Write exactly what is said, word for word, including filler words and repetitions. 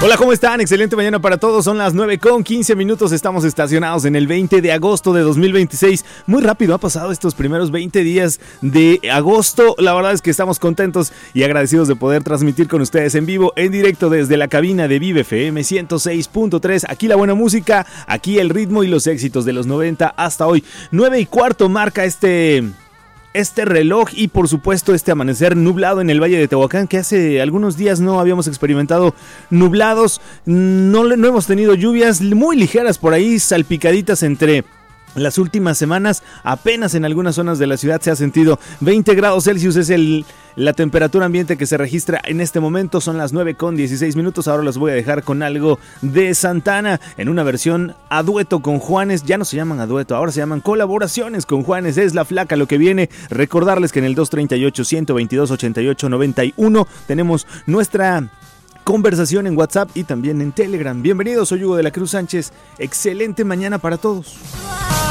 Hola, ¿cómo están? Excelente mañana para todos. Son las nueve con quince minutos. Estamos estacionados en el veinte de agosto de dos mil veintiséis. Muy rápido ha pasado estos primeros veinte días de agosto. La verdad es que estamos contentos y agradecidos de poder transmitir con ustedes en vivo, en directo desde la cabina de Vive F M ciento seis punto tres. Aquí la buena música, aquí el ritmo y los éxitos de los noventa hasta hoy. nueve y cuarto marca este... Este reloj y por supuesto este amanecer nublado en el Valle de Tehuacán, que hace algunos días no habíamos experimentado nublados, no, no hemos tenido lluvias muy ligeras por ahí, salpicaditas entre las últimas semanas. Apenas en algunas zonas de la ciudad se ha sentido veinte grados Celsius, es el, la temperatura ambiente que se registra en este momento. Son las nueve con dieciséis minutos, ahora los voy a dejar con algo de Santana en una versión a dueto con Juanes. Ya no se llaman a dueto, ahora se llaman colaboraciones con Juanes. Es La Flaca lo que viene. Recordarles que en el dos treinta y ocho, ciento veintidós, ochenta y ocho, noventa y uno tenemos nuestra conversación en WhatsApp y también en Telegram. Bienvenidos, soy Hugo de la Cruz Sánchez. Excelente mañana para todos.